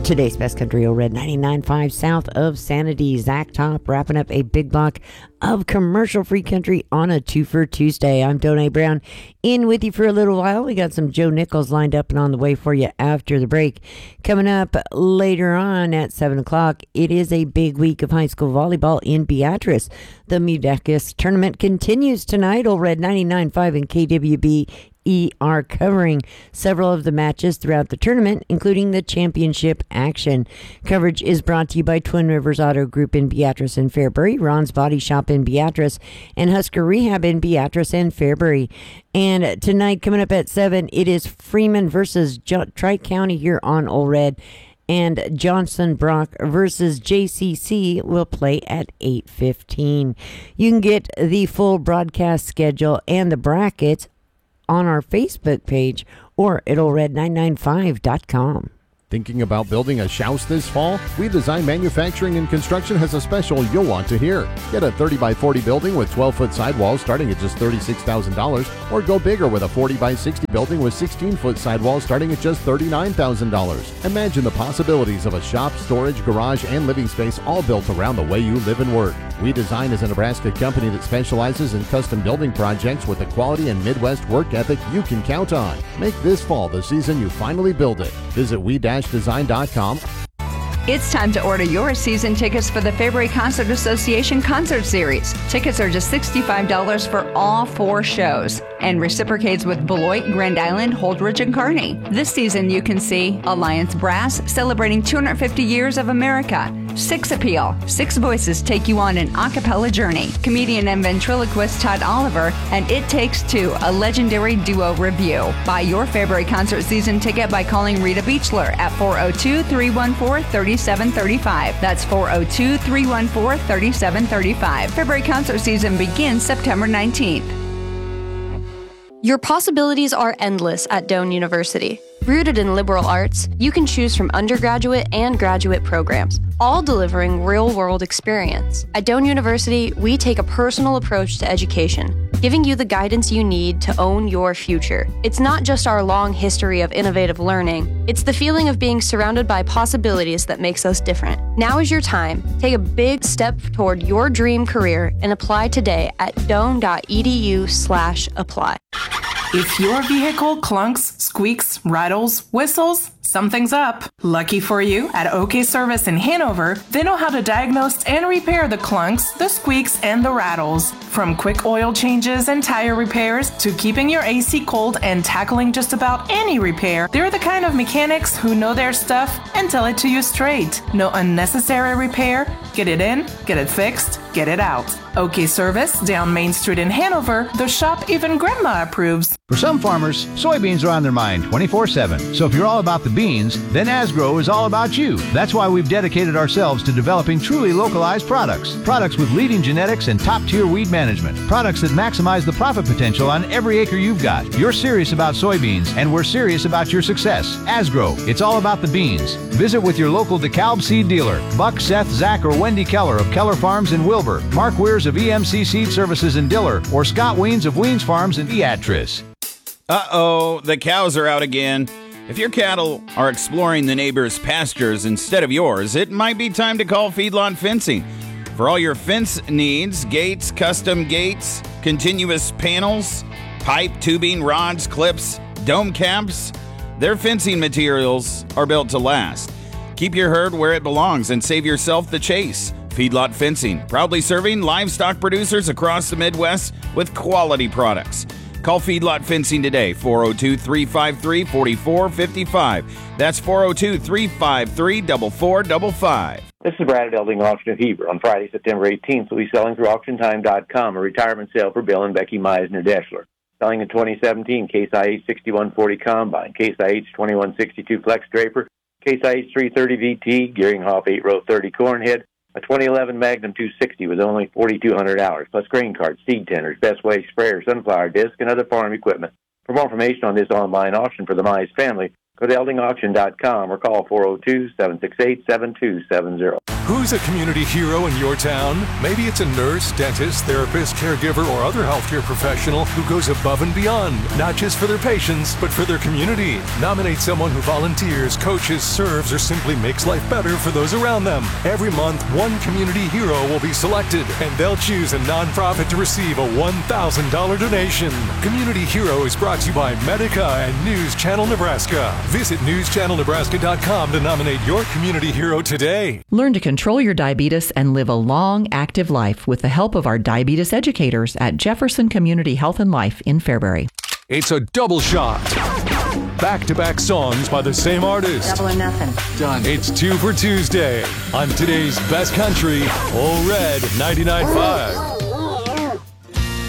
Today's Best Country Old Red 99.5 south of Sanity. Zach Top wrapping up a big block of commercial-free country on a two-for Tuesday. I'm Donay Brown in with you for a little while. We got some Joe Nichols lined up and on the way for you after the break. Coming up later on at 7 o'clock, it is a big week of high school volleyball in Beatrice. The Mudecus tournament continues tonight. Old Red 99.5 and KWB are covering several of the matches throughout the tournament, including the championship action. Coverage is brought to you by Twin Rivers Auto Group in Beatrice and Fairbury, Ron's Body Shop in Beatrice, and Husker Rehab in Beatrice and Fairbury. And tonight, coming up at 7, it is Freeman versus Tri-County here on Old Red. And Johnson Brock versus JCC will play at 8:15. You can get the full broadcast schedule and the brackets on our Facebook page or at oldred995.com. Thinking about building a house this fall? We Design Manufacturing and Construction has a special you'll want to hear. Get a 30 by 40 building with 12-foot sidewalls starting at just $36,000, or go bigger with a 40 by 60 building with 16-foot sidewalls starting at just $39,000. Imagine the possibilities of a shop, storage, garage, and living space all built around the way you live and work. We Design is a Nebraska company that specializes in custom building projects with the quality and Midwest work ethic you can count on. Make this fall the season you finally build it. Visit we-design.com. It's time to order your season tickets for the Fairbury Concert Association Concert Series. Tickets are just $65 for all 4 shows and reciprocates with Beloit, Grand Island, Holdridge, and Kearney. This season you can see Alliance Brass celebrating 250 years of America, Six Appeal, 6 voices take you on an a cappella journey, comedian and ventriloquist Todd Oliver, and It Takes Two, a legendary duo review. Buy your Fairbury Concert season ticket by calling Rita Beechler at 402-314-3735. That's 402-314-3735. Fairbury Concert season begins September 19th. Your possibilities are endless at Doane University. Rooted in liberal arts, you can choose from undergraduate and graduate programs, all delivering real-world experience. At Doane University, we take a personal approach to education, giving you the guidance you need to own your future. It's not just our long history of innovative learning, it's the feeling of being surrounded by possibilities that makes us different. Now is your time. Take a big step toward your dream career and apply today at doane.edu/apply. If your vehicle clunks, squeaks, rattles, whistles, something's up. Lucky for you, at OK Service in Hanover, they know how to diagnose and repair the clunks, the squeaks, and the rattles. From quick oil changes and tire repairs to keeping your AC cold and tackling just about any repair, they're the kind of mechanics who know their stuff and tell it to you straight. No unnecessary repair. Get it in, get it fixed, get it out. OK Service, down Main Street in Hanover, the shop even Grandma approves. For some farmers, soybeans are on their mind 24/7. So if you're all about the beans, then Asgrow is all about you. That's why we've dedicated ourselves to developing truly localized products. Products with leading genetics and top-tier weed management. Products that maximize the profit potential on every acre you've got. You're serious about soybeans, and we're serious about your success. Asgrow, it's all about the beans. Visit with your local DeKalb seed dealer, Buck, Seth, Zach, or Wendy Keller of Keller Farms in Wilbur, Mark Weirs of EMC Seed Services in Diller, or Scott Weens of Weens Farms in Beatrice. Uh-oh, the cows are out again. If your cattle are exploring the neighbor's pastures instead of yours, it might be time to call Feedlot Fencing. For all your fence needs, gates, custom gates, continuous panels, pipe, tubing, rods, clips, dome caps, their fencing materials are built to last. Keep your herd where it belongs and save yourself the chase. Feedlot Fencing, proudly serving livestock producers across the Midwest with quality products. Call Feedlot Fencing today, 402-353-4455. That's 402-353-4455. This is Brad at Elding Auction of Heber. On Friday, September 18th, we'll be selling through AuctionTime.com a retirement sale for Bill and Becky Meisner-Deschler. Selling a 2017 Case IH 6140 Combine, Case IH 2162 Flex Draper, Case IH 330 VT, Gearinghoff 8-row 30 Cornhead, a 2011 Magnum 260 with only 4,200 hours, plus grain carts, seed tenders, Best Way sprayer, sunflower disc, and other farm equipment. For more information on this online auction for the Mize family, go to eldingauction.com or call 402-768-7270. Who's a community hero in your town? Maybe it's a nurse, dentist, therapist, caregiver, or other healthcare professional who goes above and beyond, not just for their patients, but for their community. Nominate someone who volunteers, coaches, serves, or simply makes life better for those around them. Every month, one community hero will be selected, and they'll choose a nonprofit to receive a $1,000 donation. Community Hero is brought to you by Medica and News Channel Nebraska. Visit newschannelnebraska.com to nominate your community hero today. Learn to control your diabetes and live a long, active life with the help of our diabetes educators at Jefferson Community Health and Life in Fairbury. It's a double shot. Back-to-back songs by the same artist. Double or nothing. Done. It's 2 for Tuesday on today's best country, Ole Red 99.5.